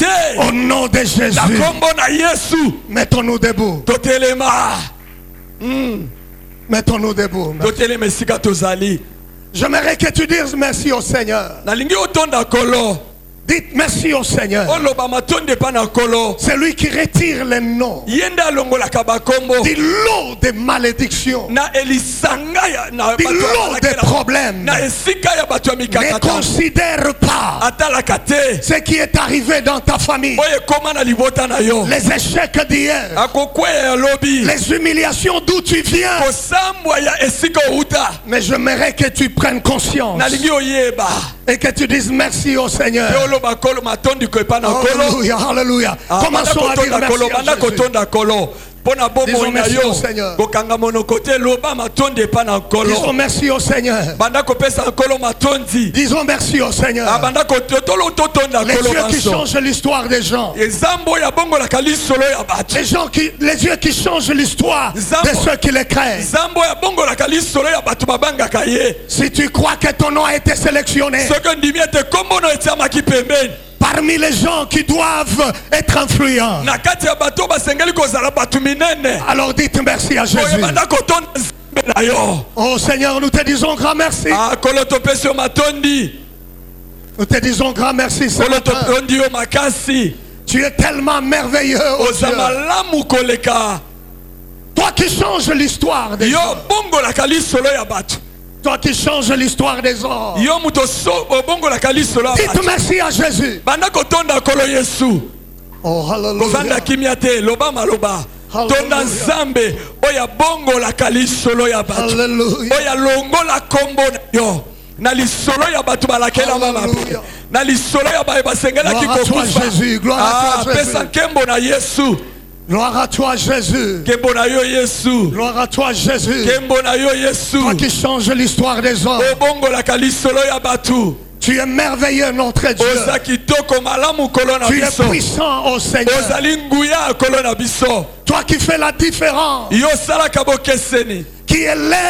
Au nom de Jésus. Mettons-nous debout. Mettons-nous debout. J'aimerais que tu dises merci au Seigneur. Dites merci au Seigneur. C'est lui qui retire les noms. Dit l'eau de malédiction. Dit l'eau des problèmes. Ne considère pas ce qui est arrivé dans ta famille. Les échecs d'hier. Les humiliations d'où tu viens. Mais j'aimerais que tu prennes conscience. Et que tu dises merci au Seigneur. Alléluia, alléluia. Commençons à dire merci à Jésus. Disons merci au Seigneur. Disons merci au Seigneur. Disons merci au Seigneur. Les dieux qui changent l'histoire des gens. Les dieux qui changent l'histoire de ceux qui les craignent. Si tu crois que ton nom a été sélectionné parmi les gens qui doivent être influents, alors dites merci à Jésus. Oh Seigneur, nous te disons grand merci. Nous te disons grand merci, Seigneur. Tu es tellement merveilleux, oh Dieu. Toi qui changes l'histoire des gens. Toi qui changes l'histoire des hommes. Dites merci à Jésus. Oh, hallelujah. Tonda Nzambe oya bongo la kalisolo ya batu. Oya longo la kombo yo. Na lisolo ya batu balakela mama. Na lisolo ya ba basengela kikokufa. Gloire à toi Jésus. Pesa kembo na Yesu. Gloire à toi Jésus. Kembo na yo Yesu. Gloire à toi Jésus. Kembo na yo Yesu. Toi qui changes l'histoire des hommes. O bongo la kalisolo ya batu. Tu es merveilleux, notre Dieu. Tu es puissant, ô Seigneur. Toi qui fais la différence. Qui est l'air.